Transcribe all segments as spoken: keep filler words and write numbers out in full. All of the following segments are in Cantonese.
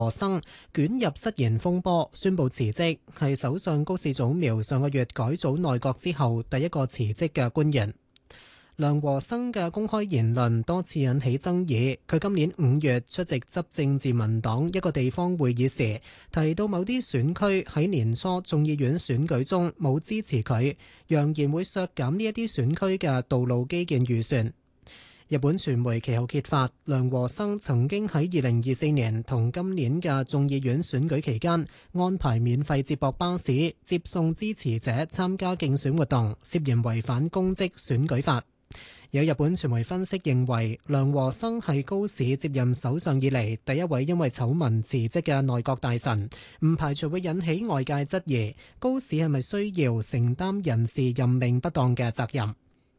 羅生捲入失言風波，宣布辭職，係首相高市早苗上個月改組內閣之後第一個辭職嘅官員。梁和生嘅公開言論多次引起爭議。佢今年五月出席執政自民黨一個地方會議時，提到某啲選區喺年初眾議院選舉中冇支持佢，揚言會削減呢一啲選區嘅道路基建預算。日本傳媒其後揭發，梁和生曾經喺二零二四年同今年嘅眾議院選舉期間安排免費接駁巴士接送支持者參加競選活動，涉嫌違反公職選舉法。有日本傳媒分析認為，梁和生係高市接任首相以嚟第一位因為醜聞辭職嘅內閣大臣，唔排除會引起外界質疑高市係咪需要承擔人事任命不當嘅責任。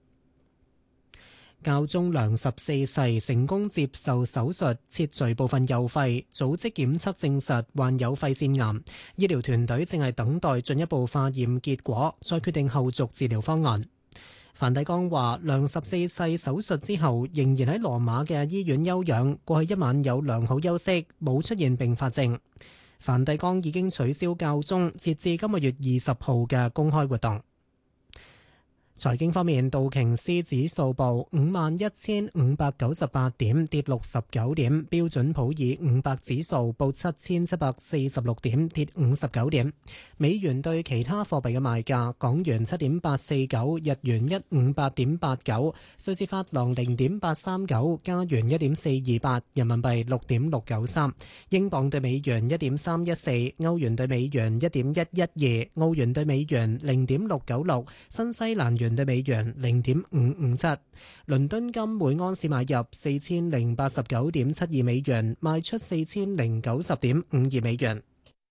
教宗良十四世成功接受手術切除部分右肺，組織檢測證實患有肺腺癌，醫療團隊正係等待進一步化驗結果，再決定後續治療方案。梵蒂岡話，良十四世手術之後仍然喺羅馬嘅醫院休養，過去一晚有良好休息，冇出現併發症。梵蒂岡已經取消教宗截至今個月二十號嘅公開活動。財經方面，道瓊斯指數報五萬一千五百九十八點，跌六十九點；標準普爾五百指數報七千七百四十六點，跌五十九點。美元對其他貨幣嘅賣價：港元七點八四九，日元一五八點八九，瑞士法郎零點八三九，加元一點四二八，人民幣六點六九三，英鎊對美元一點三一四，歐元對美元一點一一二，澳元對美元零點六九六，新西蘭元對美元零點五五七。倫敦金每安士買入四千零八十九點七二美元，賣出四千零九十點五二美元。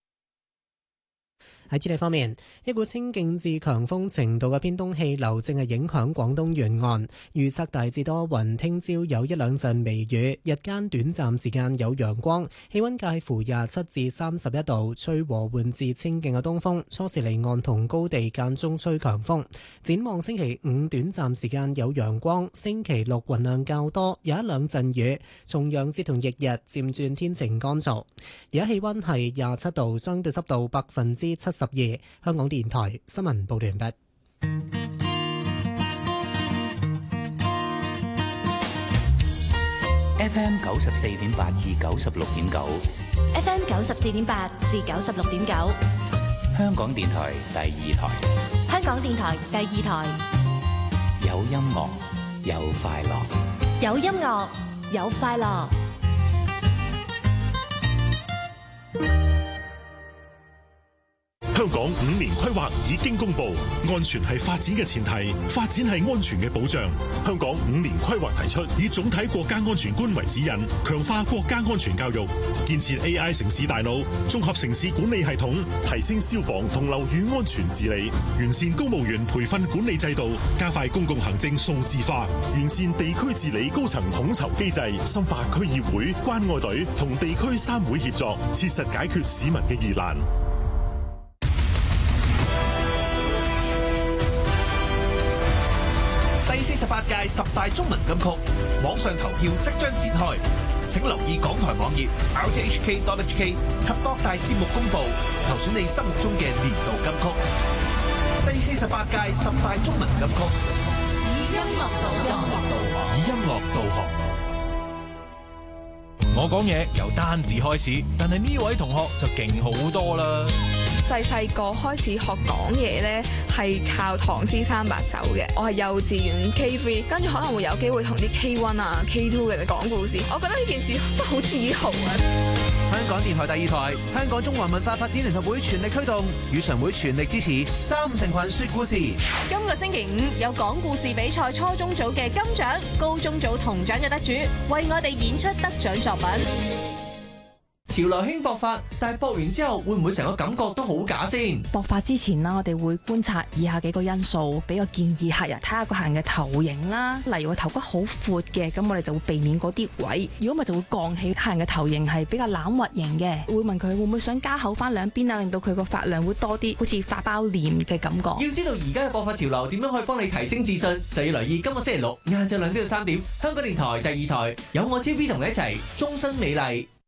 喺天氣方面，一股清勁至強風程度嘅偏東氣流正係影響廣東沿岸，預測大致多雲，聽朝有一兩陣微雨，日間短暫時間有陽光，氣溫介乎廿七至三十一度，吹和緩至清勁嘅東風，初時離岸同高地間中吹強風。展望星期五短暫時間有陽光，星期六雲量較多，有一兩陣雨，重陽節同翌日漸轉天晴乾燥。而家氣溫係廿七度，相對濕度百分之七十二。香港電台新聞報道完畢。 F M 九十四點八至九十六點九 ，F M 九十四點八至九十六點九， 香港電台第二台， 香港電台第二台， 有音樂，有快樂， 有音樂，有快樂。 香港五年規劃已經公布，安全係發展嘅前提，發展係安全嘅保障。香港五年規劃提出，以總體國家安全觀為指引，強化國家安全教育，建設 A I 城市大腦，綜合城市管理系統，提升消防同樓宇安全治理，完善公務員培訓管理制度，加快公共行政數字化，完善地區治理高層統籌機制，深化區議會、關愛隊同地區三會協作，切實解決市民嘅疑難。 第四十八屆十大中文金曲網上投票即將展開，請留意港台網頁 r t h k dot h k 及各大節目公佈，投選你心目中嘅年度金曲。第四十八屆十大中文金曲， 以音樂導航， 以音樂導航。 我講嘢由單字開始，但係呢位同學就勁好多啦。 細細個開始學講嘢呢，係靠唐詩三百首嘅。我係幼稚園 K 三，跟住可能會有機會同啲 K 一啊、K 二嘅講故事。我覺得呢件事真係好自豪啊！ 香港電台第二台，香港中華文化發展聯合會全力推動，語常會全力支持三五成群說故事。 今個星期五有講故事比賽初中組嘅金獎，高中組銅獎嘅得主為我哋演出得獎作品。 潮流興搏發，但係搏完之後會唔會成個感覺都好假先？ 搏發之前啦，我哋會觀察以下幾個因素，比較建議客人睇下個客人嘅頭型啦。例如個頭骨好闊嘅，咁我哋就會避免嗰啲位。如果唔係就會降起客人嘅頭型係比較欖核型嘅，會問佢會唔會想加厚翻兩邊啊，令到佢個髮量會多啲，好似發包臉嘅感覺。 要知道而家嘅搏發潮流點樣可以幫你提升自信，就要留意今個星期六晏晝兩點到三點，香港電台第二台有我超 B 同你一齊終身美麗。